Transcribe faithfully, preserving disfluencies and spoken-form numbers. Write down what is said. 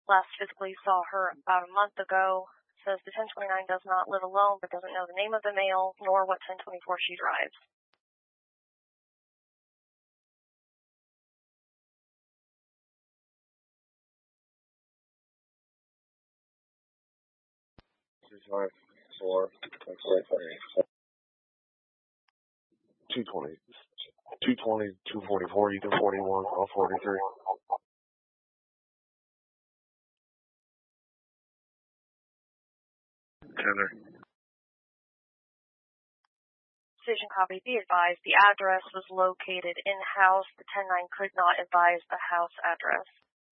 last physically saw her about a month ago. Says the ten twenty-nine does not live alone, but doesn't know the name of the male, nor what ten twenty-four she drives. two five four, two twenty, two twenty, two forty-four, Ethan forty-one, L forty-three. Heather. Decision copy. Be advised, the address was located in-house. The ten nine could not advise the house address.